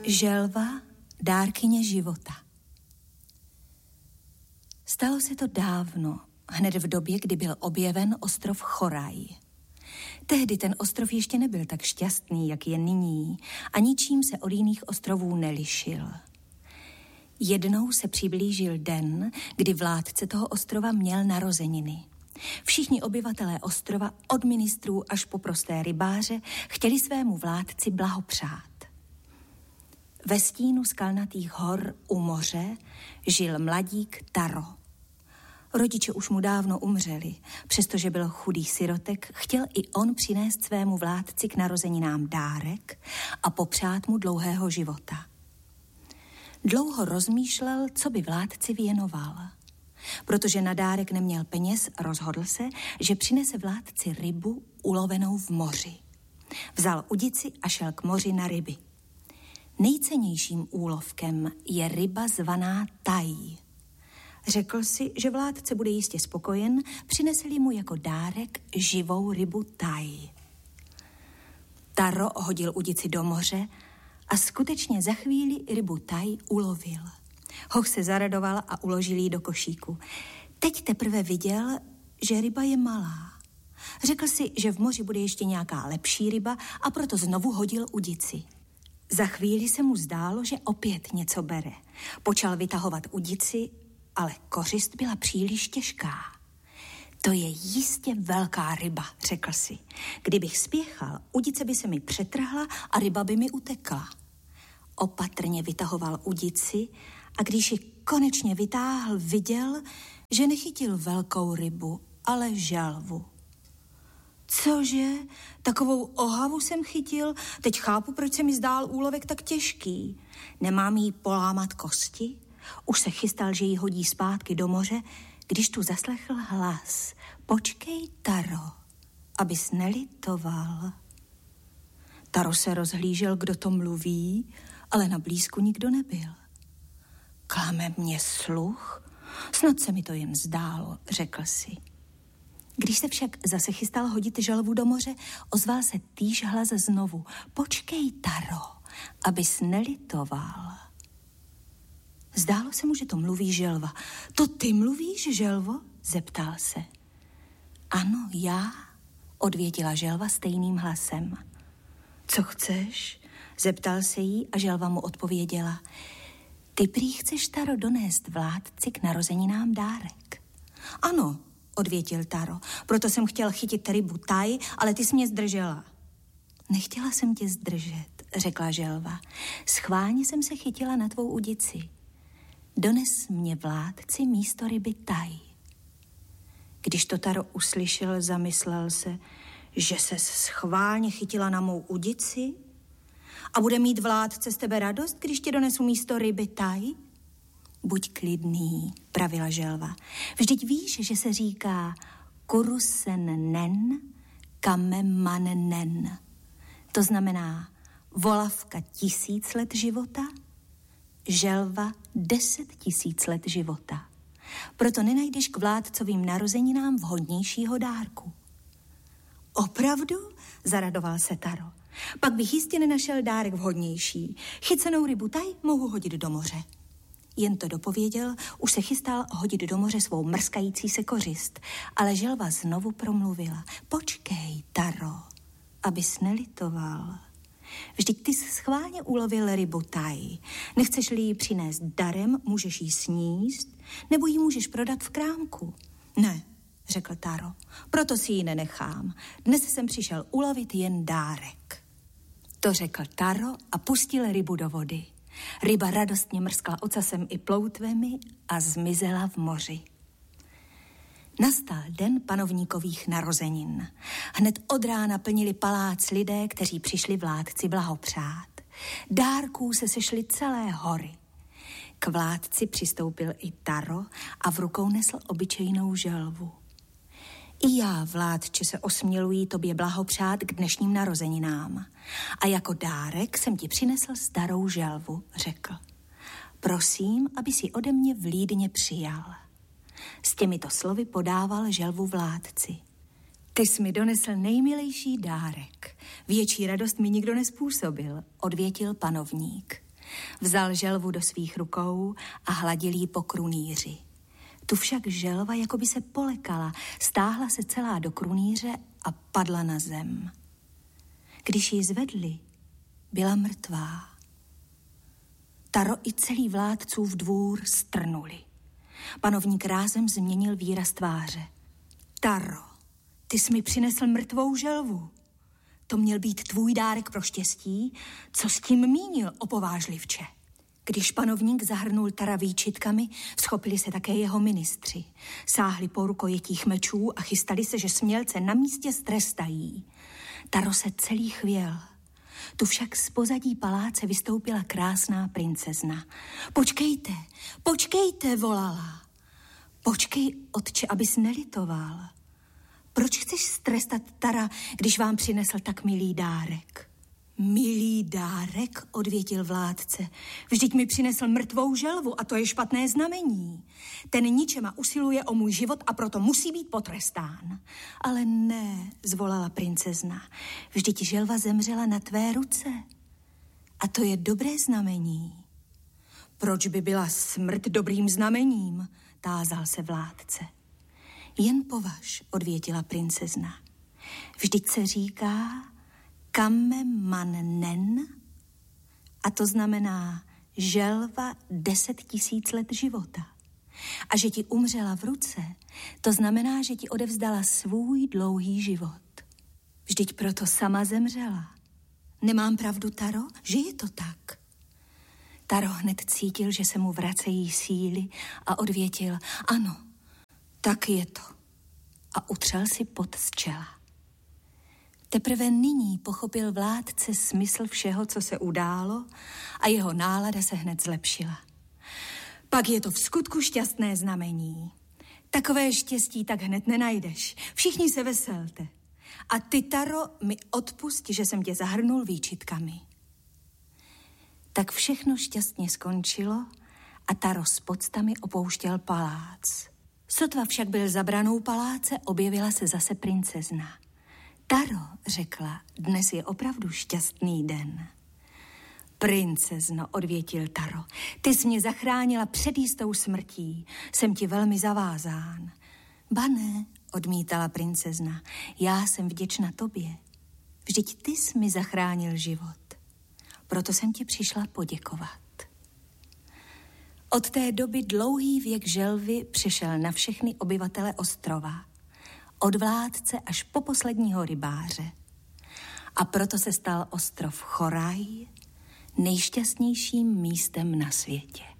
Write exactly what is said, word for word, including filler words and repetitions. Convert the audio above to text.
Želva, dárkyně života. Stalo se to dávno, hned v době, kdy byl objeven ostrov Choraj. Tehdy ten ostrov ještě nebyl tak šťastný, jak je nyní, a ničím se od jiných ostrovů nelišil. Jednou se přiblížil den, kdy vládce toho ostrova měl narozeniny. Všichni obyvatelé ostrova, od ministrů až po prosté rybáře, chtěli svému vládci blahopřát. Ve stínu skalnatých hor u moře žil mladík Taro. Rodiče už mu dávno umřeli, přestože byl chudý sirotek, chtěl i on přinést svému vládci k narozeninám dárek a popřát mu dlouhého života. Dlouho rozmýšlel, co by vládci věnoval. Protože na dárek neměl peněz, rozhodl se, že přinese vládci rybu ulovenou v moři. Vzal udici a šel k moři na ryby. Nejcennějším úlovkem je ryba zvaná taj. Řekl si, že vládce bude jistě spokojen, přinesli mu jako dárek živou rybu taj. Taro hodil udici do moře a skutečně za chvíli rybu taj ulovil. Hoch se zaradoval a uložil ji do košíku. Teď teprve viděl, že ryba je malá. Řekl si, že v moři bude ještě nějaká lepší ryba, a proto znovu hodil udici. Za chvíli se mu zdálo, že opět něco bere. Počal vytahovat udici, ale kořist byla příliš těžká. To je jistě velká ryba, řekl si. Kdybych spěchal, udice by se mi přetrhla a ryba by mi utekla. Opatrně vytahoval udici a když ji konečně vytáhl, viděl, že nechytil velkou rybu, ale želvu. Cože? Takovou ohavu jsem chytil? Teď chápu, proč se mi zdál úlovek tak těžký. Nemám jí polámat kosti? Už se chystal, že ji hodí zpátky do moře, když tu zaslechl hlas. Počkej, Taro, abys nelitoval. Taro se rozhlížel, kdo to mluví, ale na blízku nikdo nebyl. Klame mě sluch? Snad se mi to jen zdálo, řekl si. Když se však zase chystal hodit želvu do moře, ozval se týž hlas znovu. Počkej, Taro, abys nelitoval. Zdálo se mu, že to mluví želva. To ty mluvíš, želvo? Zeptal se. Ano, já, odvětila želva stejným hlasem. Co chceš? Zeptal se jí a želva mu odpověděla. Ty prý chceš, Taro, donést vládci k narozeninám dárek. Ano, odvětil Taro, proto jsem chtěl chytit rybu taj, ale ty jsi mě zdržela. Nechtěla jsem tě zdržet, řekla želva. Schválně jsem se chytila na tvou udici. Dones mě vládci místo ryby taj. Když to Taro uslyšel, zamyslel se, že ses schválně chytila na mou udici a bude mít vládce z tebe radost, když tě donesu místo ryby taj? Buď klidný, pravila želva. Vždyť víš, že se říká kurusen nen, kameman nen. To znamená volavka tisíc let života, želva deset tisíc let života. Proto nenajdeš k vládcovým narozeninám vhodnějšího dárku. Opravdu? Zaradoval se Taro. Pak bych jistě nenašel dárek vhodnější. Chycenou rybu taj mohu hodit do moře. Jen to dopověděl, už se chystal hodit do moře svou mrskající se kořist, ale želva znovu promluvila. Počkej, Taro, abys nelitoval. Vždyť ty jsi schválně ulovil rybu taj. Nechceš-li ji přinést darem, můžeš ji sníst, nebo ji můžeš prodat v krámku. Ne, řekl Taro, proto si ji nenechám. Dnes jsem přišel ulovit jen dárek. To řekl Taro a pustil rybu do vody. Ryba radostně mrskla ocasem i ploutvemi a zmizela v moři. Nastal den panovníkových narozenin. Hned od rána plnili palác lidé, kteří přišli vládci blahopřát. Dárků se sešly celé hory. K vládci přistoupil i Taro a v rukou nesl obyčejnou želvu. I já, vládče, se osměluji tobě blahopřát k dnešním narozeninám. A jako dárek jsem ti přinesl starou želvu, řekl. Prosím, aby si ode mě vlídně přijal. S těmito slovy podával želvu vládci. Ty jsi mi donesl nejmilejší dárek. Větší radost mi nikdo nespůsobil, odvětil panovník. Vzal želvu do svých rukou a hladil jí po krunýři. Tu však želva jako by se polekala, stáhla se celá do krunýře a padla na zem. Když ji zvedli, byla mrtvá. Taro i celý vládcův dvůr strnuli. Panovník rázem změnil výraz tváře. Taro, ty jsi mi přinesl mrtvou želvu. To měl být tvůj dárek pro štěstí, co s tím mínil, opovážlivče. Když panovník zahrnul Tara výčitkami, schopili se také jeho ministři. Sáhli po rukojetích mečů a chystali se, že smělce na místě strestají. Taro se celý chvěl. Tu však z pozadí paláce vystoupila krásná princezna. Počkejte, počkejte, volala. Počkej, otče, abys nelitoval. Proč chceš strestat Tara, když vám přinesl tak milý dárek? Milý dárek, odvětil vládce. Vždyť mi přinesl mrtvou želvu a to je špatné znamení. Ten ničema usiluje o můj život a proto musí být potrestán. Ale ne, zvolala princezna. Vždyť želva zemřela na tvé ruce. A to je dobré znamení. Proč by byla smrt dobrým znamením? Tázal se vládce. Jen považ, odvětila princezna. Vždyť se říká kamme man nen, a to znamená želva deset tisíc let života. A že ti umřela v ruce, to znamená, že ti odevzdala svůj dlouhý život. Vždyť proto sama zemřela. Nemám pravdu, Taro, že je to tak? Taro hned cítil, že se mu vracejí síly a odvětil, ano, tak je to. A utřel si pot z čela. Teprve nyní pochopil vládce smysl všeho, co se událo, a jeho nálada se hned zlepšila. Pak je to v skutku šťastné znamení. Takové štěstí tak hned nenajdeš. Všichni se veselte. A ty, Taro, mi odpusť, že jsem tě zahrnul výčitkami. Tak všechno šťastně skončilo a Taro s poctami opouštěl palác. Sotva však byl za branou paláce, objevila se zase princezna. Taro, řekla, dnes je opravdu šťastný den. Princezno, odvětil Taro, ty jsi mě zachránila před jistou smrtí. Jsem ti velmi zavázán. Ba ne, odmítala princezna, já jsem vděčna tobě. Vždyť ty jsi mi zachránil život. Proto jsem ti přišla poděkovat. Od té doby dlouhý věk želvy přešel na všechny obyvatele ostrova. Od vládce až po posledního rybáře. A proto se stal ostrov Choraj nejšťastnějším místem na světě.